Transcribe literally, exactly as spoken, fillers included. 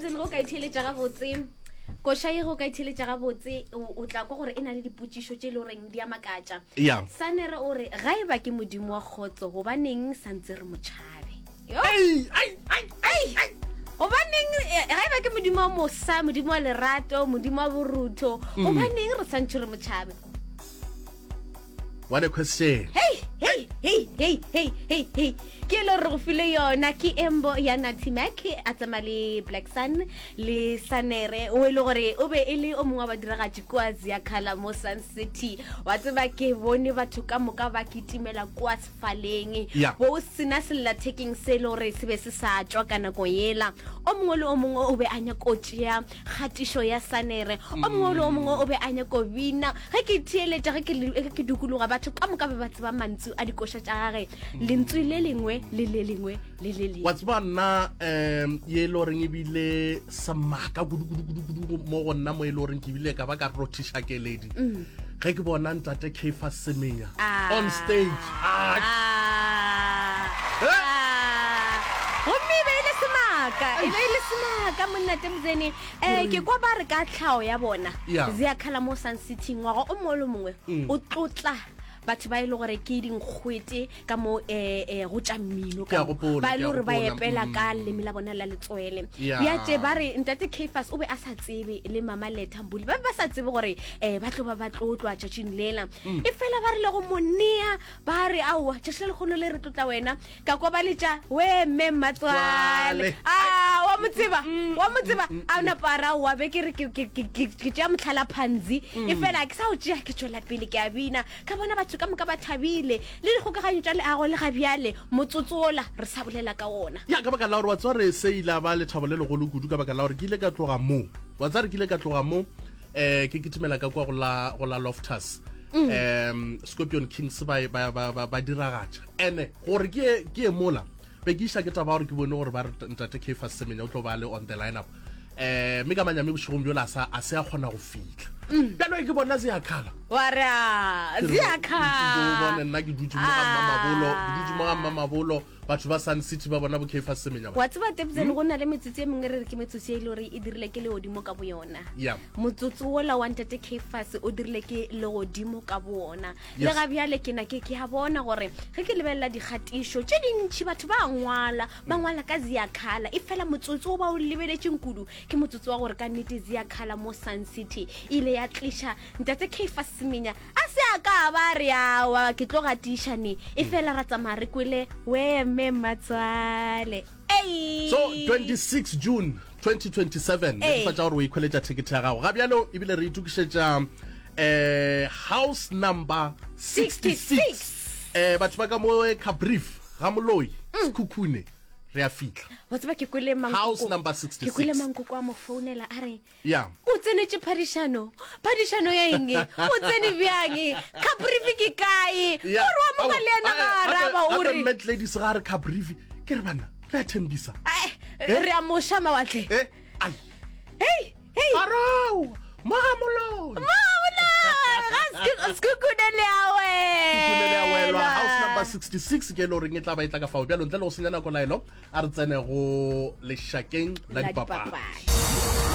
tebseng go ka itheletša ga botse koša ye go ka itheletša ga botse o tla kwa gore e na le dipotsišo tše le goreng di a makatša Yeah. sanere o re ga e ba ke modimo wa kgotso gobaneng santse re motšhabe Ai ai ai ai. gobaneng ga e ba ke modimo wa mosa modimo wa lerato modimo wa borutho gobaneng re santse re motšhabe What a question. hey hey hey hey hey hey hey ke lo re go file yona ke embo ya Natimaki a tsama le Black Sun le Sanere o ile gore o be e le o mongwe ba diragatši kwa Ziakala mo Sun City wa tseba ke bone batho ka moka ba kitimela kwa sefaleng Yeah. bo sina sella taking se lo re se be se sa tswa kana go yela o mongwe le o mongwe o be anya kotšea gatišo ya Sanere o mongwe le o mongwe o be anya go bina ge ke theeletša ge ke le- ke dukologa batho ka moka be ba tseba mantšu a dikoša tša gage lentswe le lengwe le le lengwe le le lengwe Wa tseba nna um ye le goreng ebile sa maka kudu mo go nna mo e le goreng ke ebile ka ba ka rothiša keledi ge ke bona ntate Caiphas Semenya Ah. on stage. Ah, Ah. Ah. gomme e be e le semaka e be e le semaka monna Temzeni um ke kwa ba re ka tlhao ya bona Yeah. Ziakala mo Sun City ngwaga o mongwe le mongwe o tlotla batho ba e le gore ke dinkgwete ka mo um go tša mmino Ke a ka mo. gopola, ba e ke le a gore ba gopola, epela mm. ka leleme la bona la letswele Yeah. ya tše ba re ntate Caiphas o be a sa tsebe le mama Lethambuli ba be ba sa tsebe gore um ba tlo ba ba tlotlwa tšatšing lela e fela ba re le go monea ba re aowa tšatši le lekgono le re tlotla wena ka kwa ba letša we mme Tswale. mmatswale a wa mo tseba wa mo tseba a napara wa be ke re ke ke ke ke ke tšea motlhala phanzi e fela ke sa o tšea ke tšwela pele ke a bina ka bona batho ka moka ba thabile le dikgokaganyo tša leago le gabjale motsotsola re sa bolela ka ona ya ka baka la gore wa tswa re se ile ba lethabo le legolo kudu ka baka la gore ke ile ka tloga mo wa tswa re ke ile ka tloga mo eh ke kitimela ka kwa go la go la Loftus um Scorpion Kings ba ba ba ba- ba diragatša ene gore ke ke e mola be ke isha ke taba gore ke bone gore ba re ntate Caiphas Semenya o tlo ba le on the lineup eh me ka manyame bošegong bjola sa a se a kgona go fitlha bjalo ke bona Ziakala wara Ke Ziakala bone nna ke dutse mo ga Mamabolo ke dutse mo ga Mamabolo batho ba Sun City ba bona bo Caiphas Semenya ba. wa tseba Tebzeni go na le metsotso e mengwe re re ke metsotso e le gore e dirile ke legodimo ka boyona Yeah. motsotso ola wa ntate Caiphas o dirile ke legodimo ka boona le Yes. ga bjale ke na ke ke a bona gore ge ke lebelela dikgatišo tše dintšhi batho ba ngwala ba ngwala ka Ziakala e fela motsotso o ba o lebeletšeng kudu ke motsotso wa gore ka nnete Ziakala mo Sun City e ile ya tliša ntate Caiphas Semenya a se a ka ba re awa ke tlo gatišane e fela ra tsamaya re kwele we mme matswale Ei! So twenty-six June twenty twenty-seven Hey. ne fa tsa gore o ikholetša ticket ya gago ga bjalo ebile re itukišetša eh house number sixty-six eh batho ba ka mo Cabrief ga moloi Sekhukhune re a fitlha wa tseba ke kwele House mankoko number sixty-six. ke kwele mankoko a mo founela a re Yeah. o tsenetse phadišano phadišano ya eng o tsene bjang Cabrief ke kae Yeah. gore wa moka le ena ga araba o re met ladies ga re Cabrief ke re bana re a thembisa Ai, re a moša mawatle eh ai hei hei arao magamoloi maola skukune le awe Kukunele ya welwa house number sixty-six ke lo reng e tla ba e tla ka fao bjalo ntle le go senya nako laelo a re tsene go lešakeng la La dipapadi dipapadi.